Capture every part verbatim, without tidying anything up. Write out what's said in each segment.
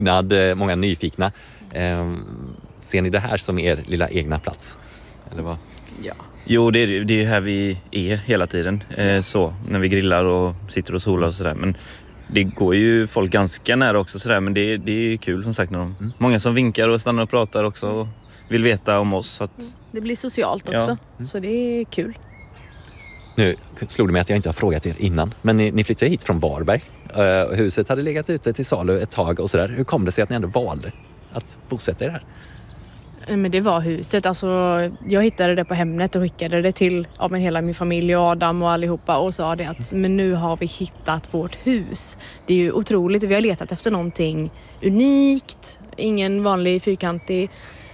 byggnad, många nyfikna. Eh, ser ni det här som er lilla egna plats? Eller vad? Ja. Jo, det är det är här vi är hela tiden. Eh, så, när vi grillar och sitter och solar och sådär. Men det går ju folk ganska nära också sådär. Men det, det är kul som sagt. När de, mm. Många som vinkar och stannar och pratar också och vill veta om oss. Så att, det blir socialt också. Ja. Så det är kul. Nu slog det mig att jag inte har frågat er innan. Men ni, ni flyttade hit från Varberg. Uh, huset hade legat ute till salu ett tag och sådär. Hur kom det sig att ni ändå valde att bosätta er här? Men det var huset. Alltså, jag hittade det på Hemnet och skickade det till ja, men hela min familj och Adam och allihopa och sa det att men nu har vi hittat vårt hus. Det är ju otroligt och vi har letat efter någonting unikt. Ingen vanlig fyrkantig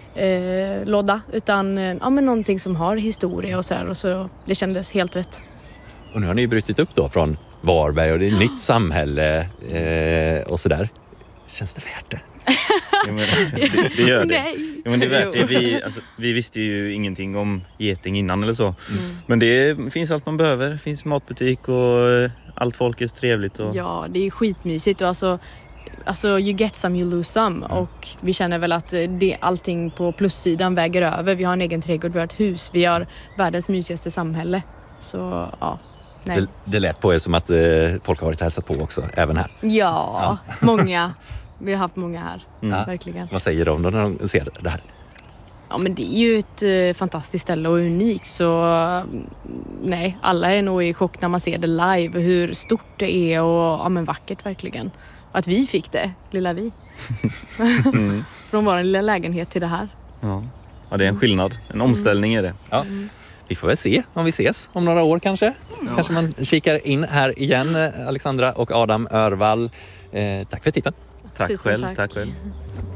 eh, låda utan ja, men någonting som har historia och sådär. Och så det kändes helt rätt. Och nu har ni brutit upp då från Varberg och det är ett nytt samhälle eh, och sådär. Känns det värt det? Ja, men det, det gör det. Nej. Ja, men det är värt det. Vi, alltså, vi visste ju ingenting om geting innan eller så. Mm. Men det finns allt man behöver. Det finns matbutik och allt folk är trevligt. Och... Ja, det är skitmysigt. Och alltså, alltså, you get some, you lose some. Mm. Och vi känner väl att det, allting på plussidan väger över. Vi har en egen trädgård, vi har ett hus. Vi har världens mysigaste samhälle. Så, ja. Nej. Det, det lät på er som att eh, folk har varit hälsat på också, även här. Ja, ja. Många. Vi har haft många här, mm. verkligen. Vad säger de då när de ser det här? Ja, men det är ju ett eh, fantastiskt ställe och unikt. Så nej, alla är nog i chock när man ser det live. Hur stort det är och ja, men vackert verkligen. Att vi fick det, lilla vi. mm. Från vår lilla lägenhet till det här. Ja, ja det är en skillnad. En omställning är det. Ja. Mm. Vi får väl se om vi ses om några år kanske. Ja. Kanske man kikar in här igen, Alexandra och Adam Örvall. Eh, tack för titeln. Tack Tusen själv, tack. tack själv.